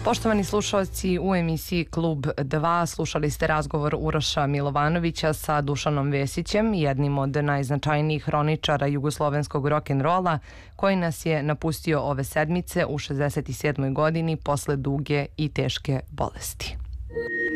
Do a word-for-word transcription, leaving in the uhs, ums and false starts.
Poštovani slušalci, u emisiji Klub dva slušali ste razgovor Uroša Milovanovića sa Dušanom Vesićem, jednim od najznačajnijih hroničara jugoslovenskog rock'n'rolla, koji nas je napustio ove sedmice u šezdeset sedmoj godini posle duge i teške bolesti.